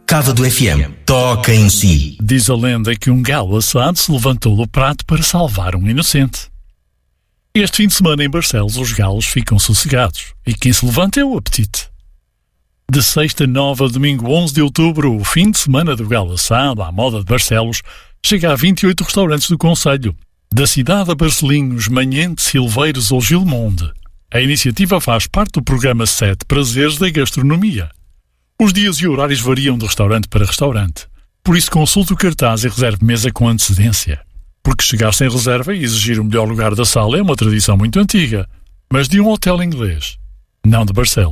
Cava do FM. Toca em si. Diz a lenda que um galo assado se levantou do prato para salvar um inocente. Este fim de semana em Barcelos os galos ficam sossegados e quem se levanta é o apetite. De sexta, 9 a domingo 11 de outubro, o fim de semana do galo assado, à moda de Barcelos, chega a 28 restaurantes do concelho, da cidade a Barcelinhos, Manhente, Silveiros ou Gilmonde. A iniciativa faz parte do programa 7 Prazeres da Gastronomia. Os dias e horários variam de restaurante para restaurante, por isso consulte o cartaz e reserve mesa com antecedência. Porque chegar sem reserva e exigir o melhor lugar da sala é uma tradição muito antiga, mas de um hotel inglês, não de Barcelos.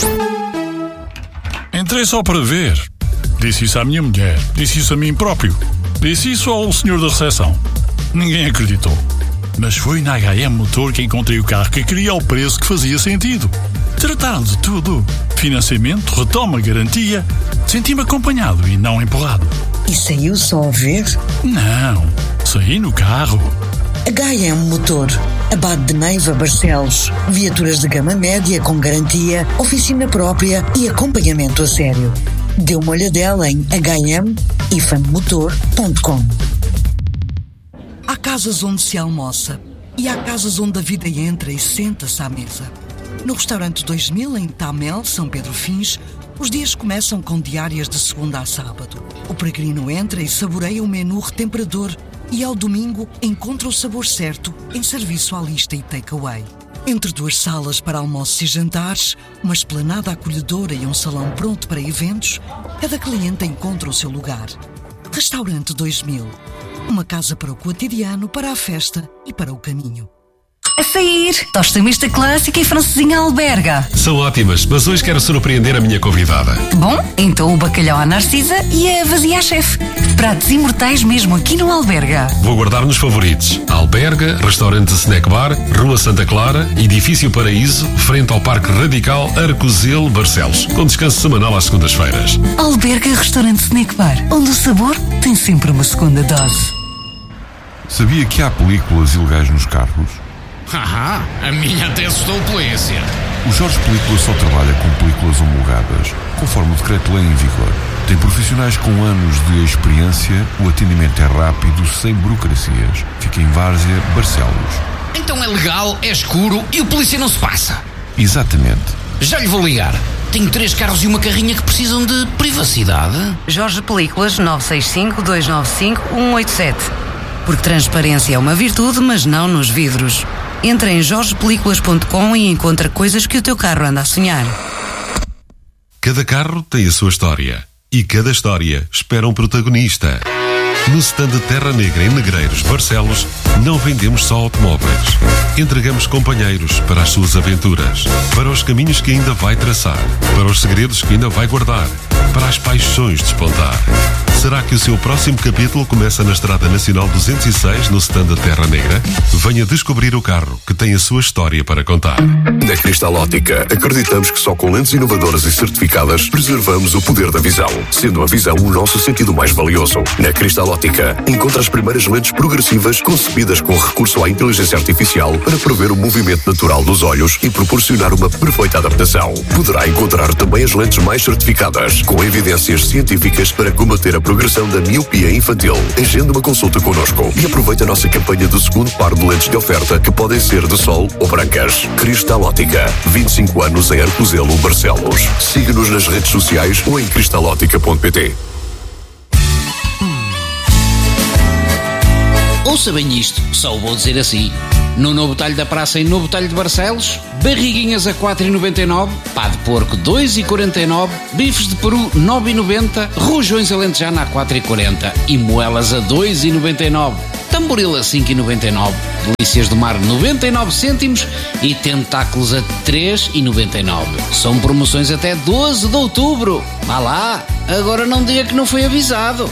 Entrei só para ver. Disse isso à minha mulher, disse isso a mim próprio, disse isso ao senhor da recepção. Ninguém acreditou. Mas foi na HM Motor que encontrei o carro que queria ao preço que fazia sentido. Trataram de tudo. Financiamento, retoma, garantia. Senti-me acompanhado e não empurrado. E saiu só a ver? Não, saí no carro. HM Motor, Abade de Neiva, Barcelos. Viaturas de gama média com garantia, oficina própria e acompanhamento a sério. Dê uma olhadela em hmifammotor.com. Há casas onde se almoça e há casas onde a vida entra e senta-se à mesa. No restaurante 2000, em Tamel, São Pedro Fins, os dias começam com diárias de segunda a sábado. O peregrino entra e saboreia o menu retemperador e ao domingo encontra o sabor certo em serviço à lista e takeaway. Entre duas salas para almoços e jantares, uma esplanada acolhedora e um salão pronto para eventos, cada cliente encontra o seu lugar. Restaurante 2000. Uma casa para o cotidiano, para a festa e para o caminho. A sair, tosta mista clássica e francesinha alberga. São ótimas, mas hoje quero surpreender a minha convidada. Bom, então o bacalhau à Narcisa e a vazia à chefe. Pratos imortais mesmo aqui no alberga. Vou guardar nos favoritos. Alberga, restaurante Snack Bar, Rua Santa Clara, Edifício Paraíso, frente ao Parque Radical, Arcozelo, Barcelos, com descanso semanal às segundas-feiras. Alberga Restaurante Snack Bar, onde o sabor tem sempre uma segunda dose. Sabia que há películas ilegais nos carros? Haha, a minha até assustou a polícia. O Jorge Película só trabalha com películas homologadas, conforme o decreto-lei em vigor. Tem profissionais com anos de experiência, o atendimento é rápido, sem burocracias. Fica em Várzea, Barcelos. Então é legal, é escuro e o polícia não se passa. Exatamente. Já lhe vou ligar. Tenho 3 carros e uma carrinha que precisam de privacidade. Jorge Películas 965-295-187. Porque transparência é uma virtude, mas não nos vidros. Entra em jorgepelículas.com e encontra coisas que o teu carro anda a sonhar. Cada carro tem a sua história. E cada história espera um protagonista. No stand Terra Negra em Negreiros, Barcelos, não vendemos só automóveis. Entregamos companheiros para as suas aventuras, para os caminhos que ainda vai traçar, para os segredos que ainda vai guardar, para as paixões despontar. Será que o seu próximo capítulo começa na Estrada Nacional 206, no stand da Terra Negra? Venha descobrir o carro que tem a sua história para contar. Na Cristal Óptica, acreditamos que só com lentes inovadoras e certificadas preservamos o poder da visão, sendo a visão o nosso sentido mais valioso. Na Cristal Óptica, encontra as primeiras lentes progressivas concebidas com recurso à inteligência artificial para prever o movimento natural dos olhos e proporcionar uma perfeita adaptação. Poderá encontrar também as lentes mais certificadas, com evidências científicas para combater a progressão da miopia infantil. Agende uma consulta connosco e aproveite a nossa campanha do segundo par de lentes de oferta, que podem ser de sol ou brancas. Cristal Óptica, 25 anos em Arcozelo, Barcelos. Siga-nos nas redes sociais ou em cristalóptica.pt. Ouça bem isto, só o vou dizer assim. No Novo Talho da Praça e Novo Talho de Barcelos, barriguinhas a 4,99, pá de porco 2,49, bifes de peru 9,90, rojões alentejana a 4,40 e moelas a 2,99, tamboril a 5,99, delícias do mar 99 cêntimos e tentáculos a 3,99. São promoções até 12 de outubro. Vá lá, agora não diga que não foi avisado.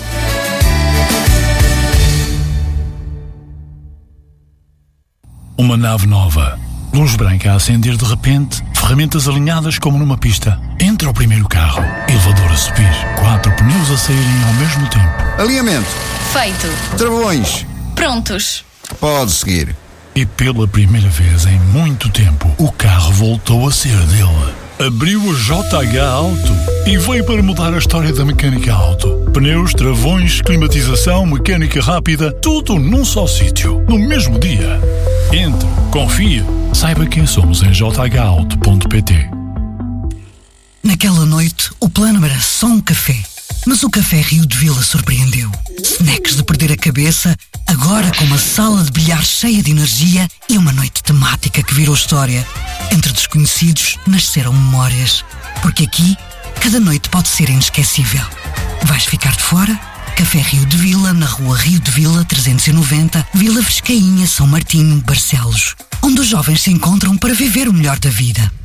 Uma nave nova, luz branca a acender de repente, ferramentas alinhadas como numa pista. Entra o primeiro carro, elevador a subir, 4 pneus a saírem ao mesmo tempo. Alinhamento. Feito. Travões. Prontos. Pode seguir. E pela primeira vez em muito tempo, o carro voltou a ser dele. Abriu a JH Auto e veio para mudar a história da mecânica auto. Pneus, travões, climatização, mecânica rápida, tudo num só sítio, no mesmo dia. Entre, confia, saiba quem somos em jhauto.pt. Naquela noite, o plano era só um café. Mas o Café Rio de Vila surpreendeu. Snacks de perder a cabeça, agora com uma sala de bilhar cheia de energia e uma noite temática que virou história. Entre desconhecidos, nasceram memórias. Porque aqui, cada noite pode ser inesquecível. Vais ficar de fora? Café Rio de Vila, na rua Rio de Vila 390, Vila Frescainha, São Martinho, Barcelos. Onde os jovens se encontram para viver o melhor da vida.